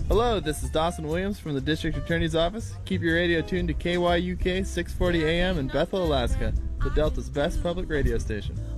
Hello, this is Dawson Williams from the District Attorney's Office. Keep your radio tuned to KYUK 640 AM in Bethel, Alaska, the Delta's best public radio station.